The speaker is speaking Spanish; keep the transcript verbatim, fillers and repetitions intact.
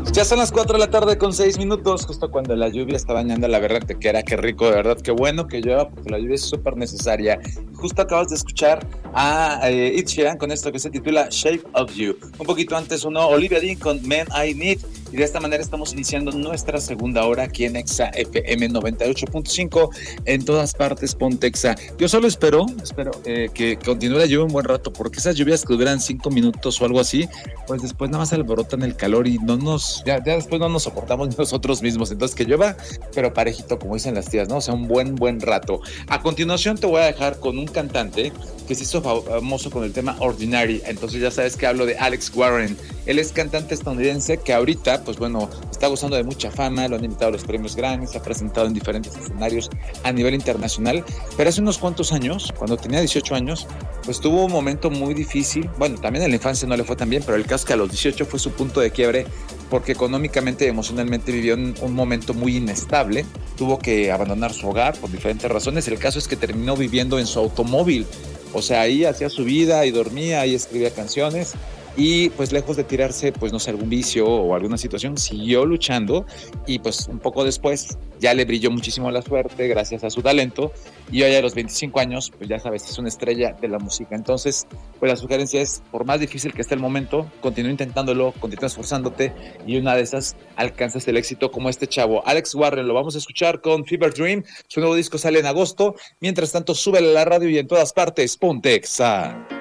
Ya son las cuatro de la tarde con seis minutos, justo cuando la lluvia está bañando la berrantequera. Qué rico, de verdad, qué bueno que llueva, porque la lluvia es súper necesaria. Justo acabas de escuchar a eh, Ed Sheeran con esto que se titula Shape of You. Un poquito antes sonó Olivia Dean con Men I Need. Y de esta manera estamos iniciando nuestra segunda hora aquí en Exa F M noventa y ocho punto cinco, en todas partes ponte Exa. Yo solo espero, espero eh, que continúe la lluvia un buen rato, porque esas lluvias que duran cinco minutos o algo así, pues después nada más alborotan el calor y no nos, ya, ya después no nos soportamos nosotros mismos. Entonces que llueva, pero parejito, como dicen las tías, ¿no? O sea, un buen, buen rato. A continuación te voy a dejar con un cantante que se hizo famoso con el tema Ordinary. Entonces ya sabes que hablo de Alex Warren. Él es cantante estadounidense que ahorita, pues bueno, está gozando de mucha fama, lo han invitado a los premios Grammy, se ha presentado en diferentes escenarios a nivel internacional, pero hace unos cuantos años, cuando tenía dieciocho años, pues tuvo un momento muy difícil. Bueno, también en la infancia no le fue tan bien, pero el caso es que a los dieciocho fue su punto de quiebre, porque económicamente y emocionalmente vivió un, un momento muy inestable, tuvo que abandonar su hogar por diferentes razones. El caso es que terminó viviendo en su automóvil, o sea, ahí hacía su vida y dormía, ahí escribía canciones. Y pues lejos de tirarse, pues no sé, algún vicio o alguna situación, siguió luchando y pues un poco después ya le brilló muchísimo la suerte gracias a su talento, y hoy a los veinticinco años, pues ya sabes, es una estrella de la música. Entonces, pues la sugerencia es, por más difícil que esté el momento, continúa intentándolo, continúa esforzándote y una de esas alcanzas el éxito como este chavo. Alex Warren, lo vamos a escuchar con Fever Dream, su nuevo disco sale en agosto. Mientras tanto, súbele a la radio y en todas partes, ponte Exa.